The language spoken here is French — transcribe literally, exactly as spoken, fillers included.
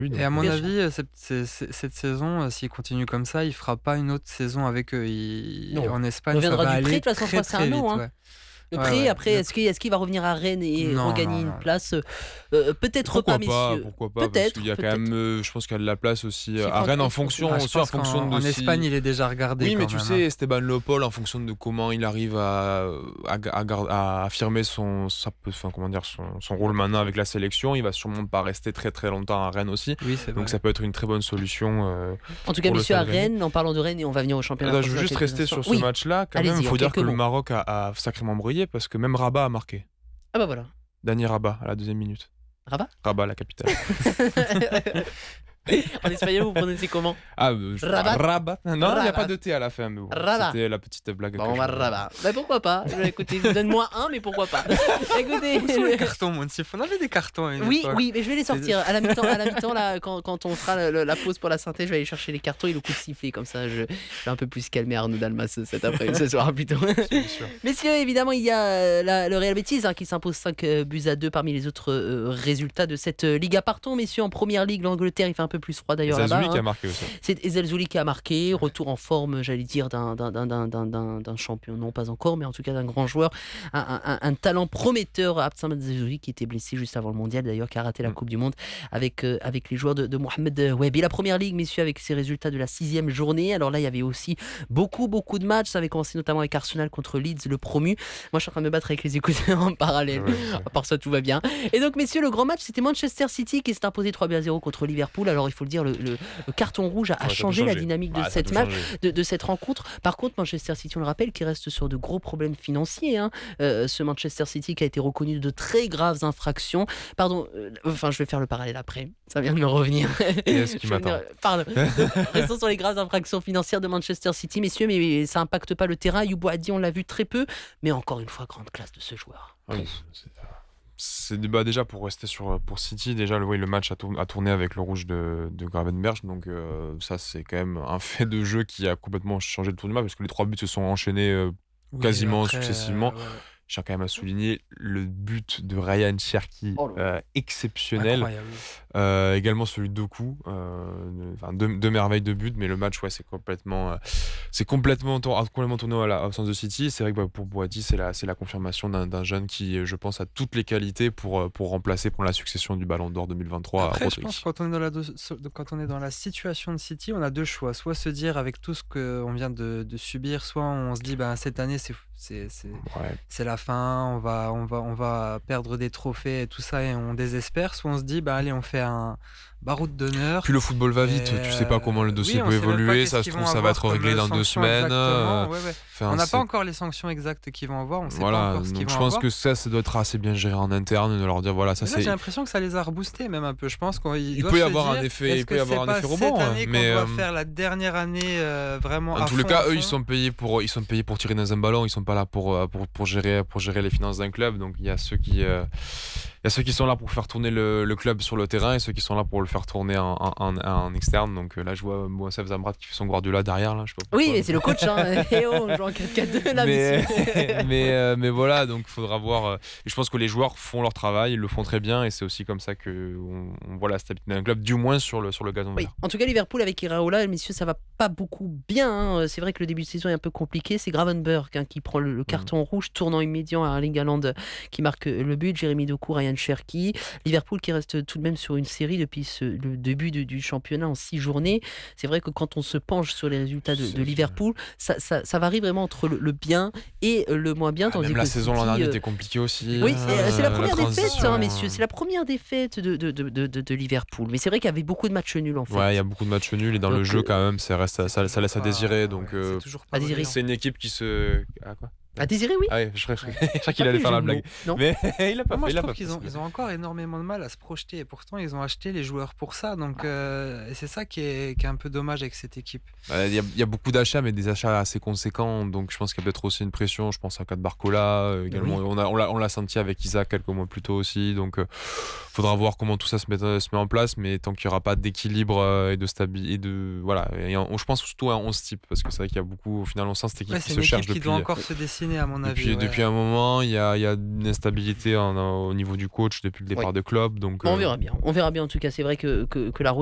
Oui, Et à donc, mon heu Bien sûr. avis, cette, c'est- c'est- cette saison, euh, s'il continue comme ça, il fera pas une autre saison avec eux. Il- Non, En il Espagne, ça reviendra va du prêt, de aller toute façon, je très crois que c'est très un an, vite, hein. ouais. Le Ouais, prêt, ouais. après, Le est-ce pr- qu'il est-ce qu'il va revenir à Rennes et Non, regagner non, une non, non. place? Euh, Peut-être pas, Pourquoi pas, messieurs. pourquoi pas, parce qu'il y Peut-être, a quand même, peut-être. heu, je pense qu'il y a de la place aussi, heu, S'il à prend Rennes en il prend tout. fonction Ah, je aussi, en pense qu'en fonction de en Espagne, si il est déjà regardé oui, mais quand tu même, sais, hein. Esteban Leopold, en fonction de comment il arrive à à ga à gar à affirmer son sa pe enfin, comment dire? Son son rôle maintenant avec la sélection, il va sûrement pas rester très, très longtemps à Rennes aussi. Oui, c'est Donc vrai. ça peut être une très bonne solution, heu, En tout cas, pour le messieurs, à Stade Rennais. Rennes, en parlant de Rennes, et on va venir au championnat Attends, je français veux dans juste quelques rester instants. sur ce Oui, match-là. Quand même, allez-y, il en faut dire quelques que le mots. Maroc a a sacrément brillé parce que même Rabat a marqué. Ah bah voilà. Dani Rabat à la deuxième minute. Rabat? Rabat, la capitale. En espagnol, vous prononcez comment? Ah, heu, je Rabat. Rabat. Non, il y a Rabat. pas de T à la fin, mais bon, Rabat. c'était la petite blague Bon, que bah, je Rabat. Bah pourquoi pas? Je vais écouter, donne-moi un, mais pourquoi pas? Écoutez. Où sont les cartons, Monsif? On avait des cartons à une Oui, époque. oui, mais je vais les sortir. À la mi-temps, à la mi-temps là, quand, quand on fera le- le- la pause pour la synthèse, je vais aller chercher les cartons et le coup de sifflet. Comme ça, je, je vais un peu plus calmer Arnaud Dalmas cet après ce soir plutôt. Bien sûr. Messieurs, évidemment, il y a euh, la- le Real Betis hein, qui s'impose cinq buts à deux parmi les autres euh, résultats de cette euh, Liga. Partons, messieurs, en première ligue. L'Angleterre, il fait un peu plus froid d'ailleurs là-bas. Zazouli qui hein. a marqué aussi. C'est Ezel Zouli qui a marqué, retour en forme, j'allais dire, d'un, d'un, d'un, d'un, d'un, d'un- d'un champion, non pas encore, mais en tout cas d'un grand joueur, un, un- un- un talent prometteur, Abdeslam Ezel Zouli qui était blessé juste avant le mondial d'ailleurs, qui a raté la Mm. Coupe du Monde avec, euh, avec les joueurs de, de Mohamed Wahbi. La première ligue, messieurs, avec ses résultats de la sixième journée. Alors là, il y avait aussi beaucoup, beaucoup de matchs. Ça avait commencé notamment avec Arsenal contre Leeds, le promu. Moi, je suis en train de me battre avec les écouteurs en parallèle. Ouais, À part ça, tout va bien. Et donc, messieurs, le grand match, c'était Manchester City qui s'est imposé trois buts à zéro contre Liverpool. Alors, il faut le dire, le, le- le carton rouge a, a Ouais, ça peut changé la changer. dynamique de Ouais, ça cette peut match, changer. de, de cette rencontre. Par contre, Manchester City, on le rappelle, qui reste sur de gros problèmes financiers. hein. Euh, ce Manchester City qui a été reconnu de très graves infractions. Pardon, euh, enfin, je vais faire le parallèle après. Ça vient de me revenir. Qu'est-ce qui Je vais m'attend venir- Pardon. Restons sur les graves infractions financières de Manchester City, messieurs, mais ça impacte pas le terrain. Youbou a dit, on l'a vu très peu, mais encore une fois, grande classe de ce joueur. Oui, c'est c'est bah, déjà pour rester sur pour City, déjà le, oui, le match a, tourné, a tourné avec le rouge de, de Gravenberch, donc euh, ça c'est quand même un fait de jeu qui a complètement changé le tour du match parce que les trois buts se sont enchaînés euh, Oui, quasiment après, successivement. euh, ouais, ouais. Je tiens quand même à souligner le but de Ryan Cherki, Oh là là. euh, exceptionnel. Incroyable. Euh, également celui de Doku, euh, de- enfin deux, deux merveilles de but, mais le match ouais c'est complètement, euh, c'est complètement, tour- complètement tourné à la- au sens de City. C'est vrai que bah, pour Boadi c'est la, c'est la confirmation d'un, d'un jeune qui, je pense, a toutes les qualités pour, euh, pour remplacer pour la succession du Ballon d'Or deux mille vingt-trois. Après, je Rodri. pense que quand on est dans la do- so- quand on est dans la situation de City, on a deux choix. Soit se dire avec tout ce qu'on vient de, de subir, soit on se dit bah, cette année c'est c'est c'est Ouais. c'est la fin, on va on va on va perdre des trophées et tout ça et on désespère. Soit on se dit bah allez on fait un baroud d'honneur. Puis le football va vite, Et, tu sais pas comment le euh, dossier oui, on peut sait même pas évoluer, qu'est-ce ça se qu'ils trouve vont ça va avoir être comme réglé dans deux sanction semaines. exactement. euh, Ouais, ouais. enfin, On n'a c'est- pas encore les sanctions exactes qu'ils vont avoir. On sait Voilà, pas encore ce qu'ils donc vont je pense avoir. que ça, ça doit être assez bien géré en interne, de leur dire voilà, ça Mais là, c'est. j'ai l'impression que ça les a reboostés même un peu. Je pense qu'il Il doit peut y se avoir un dire, effet- est-ce il peut que y avoir c'est un pas effet cette rebond, hein, année qu'on mais, doit euh, faire la dernière année euh, vraiment En à tous les fond, cas, à eux, ils fond. sont payés pour, ils sont payés pour tirer dans un ballon. Ils sont pas là pour, euh, pour, pour gérer, pour gérer les finances d'un club. Donc il y a ceux qui, euh, il y a ceux qui sont là pour faire tourner le, le club sur le terrain et ceux qui sont là pour le faire tourner en, en, en, en externe. Donc euh, là, je vois Moussef Zamrat qui fait son Guardiola derrière. Là, je sais pas Oui, pourquoi. mais c'est le coach. Hein. Et oh, on joue en quatre quatre deux là, mais, messieurs. mais, euh, mais voilà, donc il faudra voir. euh, et je pense que les joueurs font leur travail, ils le font très bien, et c'est aussi comme ça qu'on on voit la stabilité d'un club, du moins sur le, sur le gazon Oui. vert. En tout cas, Liverpool avec Iraola, messieurs, ça va pas beaucoup bien. hein. C'est vrai que le début de saison est un peu compliqué. C'est Gravenberg hein, qui prend le, le carton rouge, tournant immédiat à Erling Haaland qui marque le but. Jérémy Doku, Ryan Cherki. Liverpool qui reste tout de même sur une série depuis ce- le début du, du championnat en six journées. C'est vrai que quand on se penche sur les résultats de, de C'est- Liverpool, ça, ça, ça varie vraiment entre le, le bien et le moins bien. Ah, tandis même que la saison l'an City, dernier euh, était compliquée aussi. Oui, euh, c'est c'est la la première défaite, transition, hein, messieurs. euh, C'est la première défaite de, de, de, de, de- de Liverpool. Mais c'est vrai qu'il y avait beaucoup de matchs nuls en fait. Ouais, il y a beaucoup de matchs nuls et dans le Donc, jeu euh, quand même, ça, reste, ça, ça laisse à Ah, désirer. ouais, Donc c'est euh, toujours à pas désirer. brillant. c'est une équipe qui se. Ah quoi À désirer, oui. Ah ouais, je crois, je crois- je crois Pas qu'il allait fait faire le la jeu de blague. mots. Non. Mais il a pas Moi, fait. je il a trouve pas qu'ils fait, ont, c'est ils ont encore énormément de mal à se projeter et pourtant ils ont acheté les joueurs pour ça. Donc, euh, et c'est ça qui est, qui est un peu dommage avec cette équipe. Euh, Il y, a- il y a beaucoup d'achats, mais des achats assez conséquents. Donc je pense qu'il y a peut-être aussi une pression. Je pense à Kat Barcola. euh, également, Oui. on, a, on, l'a, on l'a senti avec Isaac quelques mois plus tôt aussi. Donc il faudra voir comment tout ça se met, se met en place. Mais tant qu'il n'y aura pas d'équilibre euh, et de stabilité, et de voilà. Et on- je pense surtout à onze types parce que c'est vrai qu'il y a beaucoup. Au final, on sent cette équipe Ouais, qui c'est se une cherche équipe qui depuis. doit encore se décider. dessiné à mon Et avis. puis, ouais. depuis un moment, il y a, il y a une instabilité en- au niveau du coach depuis le départ Oui. de Klopp. Donc, Bon, on euh, verra bien. On verra bien en tout cas. C'est vrai que, que, que la